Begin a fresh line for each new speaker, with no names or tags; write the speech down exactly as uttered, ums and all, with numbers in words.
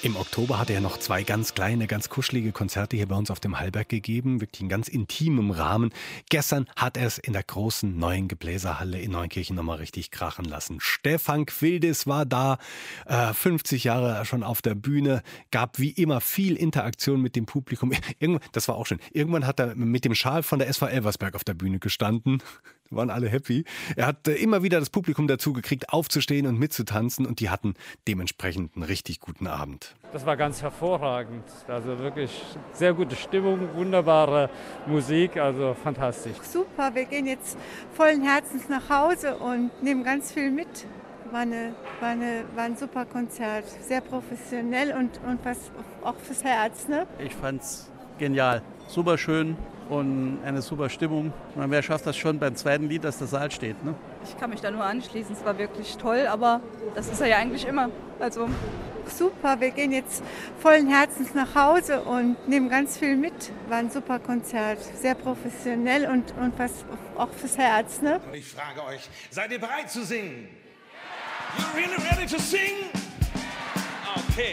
Im Oktober hat er noch zwei ganz kleine, ganz kuschelige Konzerte hier bei uns auf dem Hallberg gegeben, wirklich in ganz intimem Rahmen. Gestern hat er es in der großen neuen Gebläserhalle in Neunkirchen nochmal richtig krachen lassen. Stefan Quildes war da, äh, fünfzig Jahre schon auf der Bühne, gab wie immer viel Interaktion mit dem Publikum. Irgendwann, das war auch schön. Irgendwann hat er mit dem Schal von der S V Elversberg auf der Bühne gestanden. Da waren alle happy. Er hat äh, immer wieder das Publikum dazu gekriegt, aufzustehen und mitzutanzen, und die hatten dementsprechend einen richtig guten Abend.
Das war ganz hervorragend. Also wirklich sehr gute Stimmung, wunderbare Musik, also fantastisch.
Super, wir gehen jetzt vollen Herzens nach Hause und nehmen ganz viel mit. War, eine, war, eine, war ein super Konzert, sehr professionell und, und was auch fürs Herz. Ne?
Ich fand's genial, super schön und eine super Stimmung. Und wer schafft das schon beim zweiten Lied, dass der Saal steht? Ne?
Ich kann mich da nur anschließen, es war wirklich toll, aber das ist er ja eigentlich immer. Also
super, wir gehen jetzt vollen Herzens nach Hause und nehmen ganz viel mit. War ein super Konzert, sehr professionell und, und was auch fürs Herz. Ne?
Und ich frage euch, seid ihr bereit zu singen? You really ready to sing? Okay.